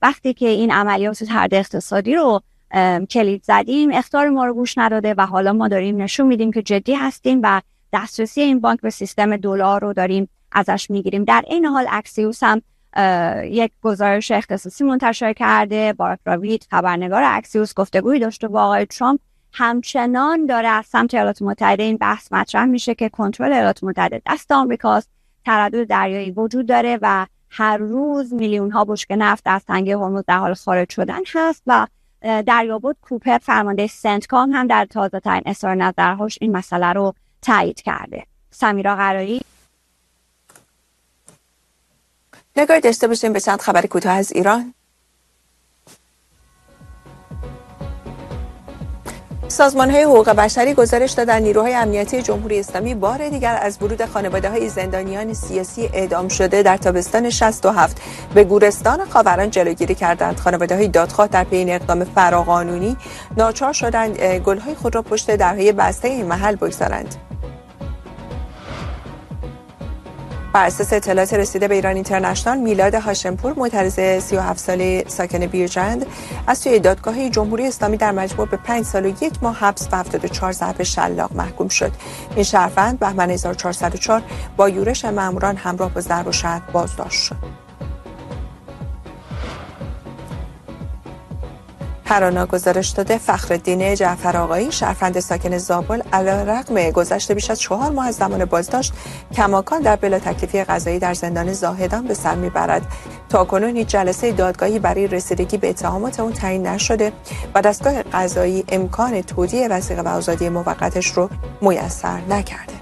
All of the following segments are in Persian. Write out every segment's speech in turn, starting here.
وقتی که این عملیات طرد اقتصادی رو کلید زدیم، اخطار ما رو گوش نداده و حالا ما داریم نشون میدیم که جدی هستیم و دسترسی این بانک به سیستم دلار رو داریم ازش میگیریم. در این حال اکسیوس هم یک گزارش اختصاصی منتشر کرده. باراک راوید، خبرنگار اکسیوس، گفتگویی داشته با آقای ترامپ. همچنان داره از سمت ایالات متحده این بحث مطرح میشه که کنترل ایالات متحده دست آمریکاست، تردد دریایی وجود داره و هر روز میلیون ها بشکه نفت از تنگه هرمز در حال خارج شدن هست و دریابد کوپر، فرمانده سنتکام، هم در تازه ترین اظهار نظرهاش این مسئله رو تایید کرده. سمیرا قراری. نگاه داشته باشیم به چند خبر کوتاه از ایران. سازمان‌های حقوق بشری گزارش دادند نیروهای امنیتی جمهوری اسلامی بار دیگر از ورود خانواده‌های زندانیان سیاسی اعدام شده در تابستان 67 به گورستان خاوران جلوگیری کردند. خانواده‌های دادخواه در پی این اقدام فراقانونی ناچار شدند گل‌های خود را پشت درهای بسته این محل بگذارند. بر اساس اطلاعات رسیده به ایران اینترنشنال، میلاد هاشمپور، معترض 37 ساله ساکن بیرجند، از سوی دادگاه جمهوری اسلامی در مجموع به 5 سال و 1 ماه حبس و 74 ضرب شلاق محکوم شد. این شهروند بهمن 1404 با یورش ماموران همراه با ضرب و شتم بازداشت شد. هرانا گزارش داده فخرالدین جعفر آقایی، شهروند ساکن زابل، علیرغم گذشت بیش از 4 ماه از زمان بازداشت، کماکان در بلا تکلیفی قضایی در زندان زاهدان به سر میبرد. تاکنون هیچ جلسه دادگاهی برای رسیدگی به اتهامات اون تعیین نشده و دستگاه قضایی امکان تودیع وثیقه و آزادی موقتش رو میسر نکرده.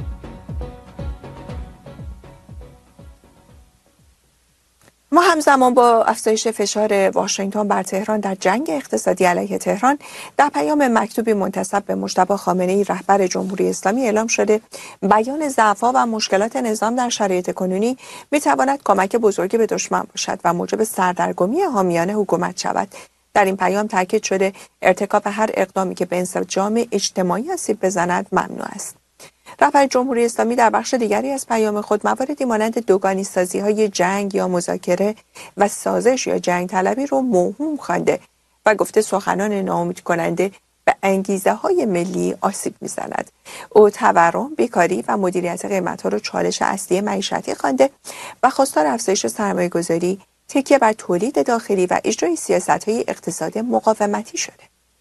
ما همزمان با افزایش فشار واشنگتن بر تهران در جنگ اقتصادی علیه تهران، در پیام مکتوبی منتسب به مجتبی خامنه‌ای رهبر جمهوری اسلامی اعلام شده بیان ضعف‌ها و مشکلات نظام در شرایط کنونی می‌تواند کمک بزرگی به دشمن باشد و موجب سردرگمی حامیان حکومت شود. در این پیام تاکید شده ارتکاب هر اقدامی که به انسجام اجتماعی آسیب بزند ممنوع است. رهبر جمهوری اسلامی در بخش دیگری از پیام خود مواردی مانند دوگانی سازی های جنگ یا مذاکره و سازش یا جنگ طلبی رو موهوم خوانده و گفته سخنان ناامید کننده به انگیزه های ملی آسیب میزند. او تورم، بیکاری و مدیریت قیمت ها رو چالش اصلی معیشتی خوانده و خواستار افزایش سرمایه گذاری، تکیه بر تولید داخلی و اجرای سیاست های اقتصاد مقاومتی شده.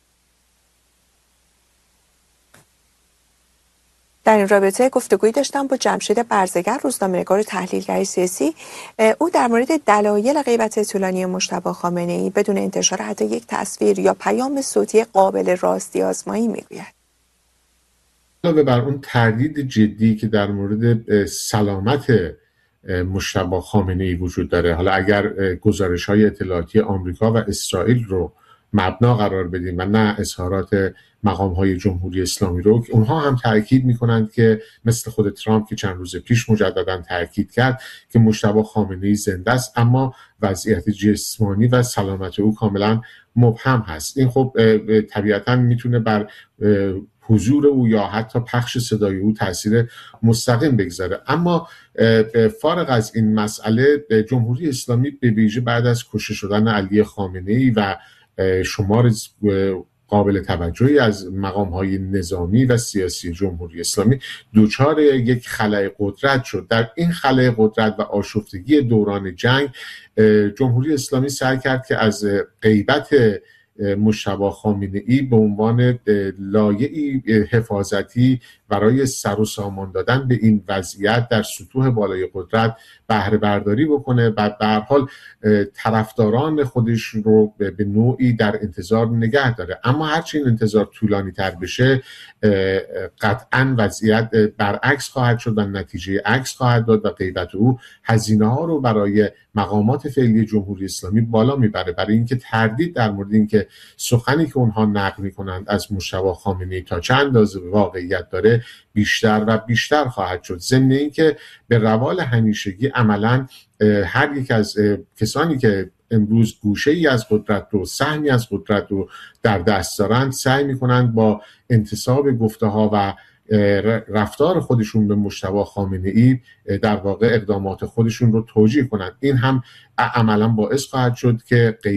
در این رابطه گفتگویی داشتم با جمشید برزگر، روزنامه‌نگار و تحلیلگر سیاسی. او در مورد دلایل غیبت طولانی مجتبی خامنه‌ای بدون انتشار حتی یک تصویر یا پیام صوتی قابل راستی آزمایی میگوید. علاوه بر اون تردید جدی که در مورد سلامت مجتبی خامنه‌ای وجود داره، حالا اگر گزارش‌های اطلاعاتی آمریکا و اسرائیل رو مبنا قرار بدیم و نه اظهارات مقام‌های جمهوری اسلامی رو، اونها هم تاکید می‌کنند که مثل خود ترامپ که چند روز پیش مجدداً تاکید کرد که مجتبی خامنه‌ای زنده است اما وضعیت جسمانی و سلامت او کاملاً مبهم هست. این خب طبیعتاً میتونه بر حضور او یا حتی پخش صدای او تاثیر مستقیم بگذاره. اما فارغ از این مسئله، جمهوری اسلامی به ویژه بعد از کشته شدن علی خامنه‌ای و شمار قابل توجهی از مقام‌های نظامی و سیاسی جمهوری اسلامی دوچار یک خلأ قدرت شد. در این خلأ قدرت و آشفتگی دوران جنگ، جمهوری اسلامی سعی کرد که از غیبت مجتبی خامنه‌ای به عنوان لایه‌ای حفاظتی برای سر و سامان دادن به این وضعیت در سطوح بالای قدرت بهره برداری بکنه و به هر حال طرفداران خودش رو به نوعی در انتظار نگه داره. اما هرچی این انتظار طولانی تر بشه، قطعاً وضعیت برعکس خواهد شد و نتیجه عکس خواهد داد و غیبت او هزینه ها رو برای مقامات فعلی جمهوری اسلامی بالا میبره، برای اینکه تردید در مورد اینکه سخنی که اونها نقل میکنند از مجتبی خامنه‌ای تا چند اندازه واقعیت داره بیشتر و بیشتر خواهد شد. ضمن اینکه به روال همیشگی عملاً هر یک از کسانی که امروز گوشه‌ای از قدرت رو، سهمی از قدرت رو در دست دارند، سعی میکنند با انتصاب گفته‌ها و رفتار خودشون به مجتبی خامنه‌ای در واقع اقدامات خودشون رو توجیه کنند. این هم عملاً باعث خواهد شد که